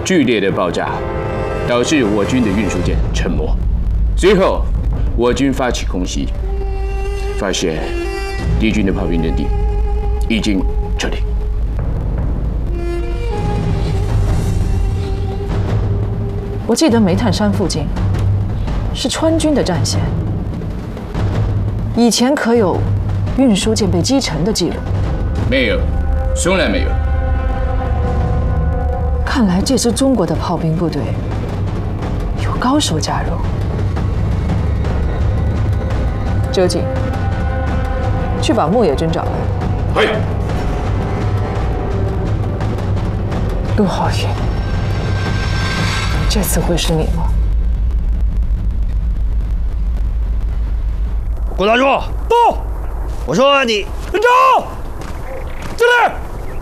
剧烈的爆炸导致我军的运输舰沉没。随后，我军发起空袭，发现敌军的炮兵阵地已经撤离。 我记得煤炭山附近是川军的战线，以前可有运输舰被击沉的记录？ 没有，从来没有。 看来这支中国的炮兵部队有高手加入。周瑾，去把牧野军找来。 嘿， 陆浩云，这次会是你吗？ 顾大柱，到！我说你跟着，进来。